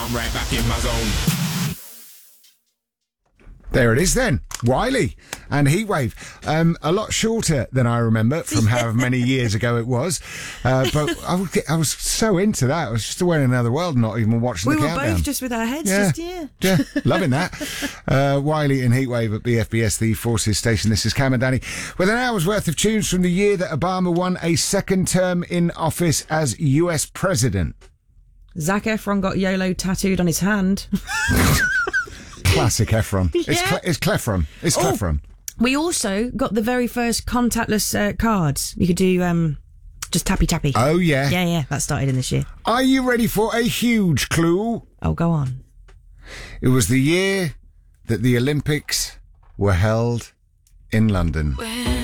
I'm right back in my zone. There it is then. Wiley and Heatwave. A lot shorter than I remember from however many years ago it was. But I was so into that. I was just away in another world, not even watching the countdown. We were both just with our heads, Yeah, loving that. Wiley and Heatwave at BFBS, the Forces Station. This is Cam and Danny with an hour's worth of tunes from the year that Obama won a second term in office as US President. Zac Efron got YOLO tattooed on his hand. Classic Efron. Yeah. It's Clefron. It's Clefron. We also got the very first contactless cards. You could do just tappy. Oh, yeah. Yeah, that started in this year. Are you ready for a huge clue? Oh, go on. It was the year that the Olympics were held in London.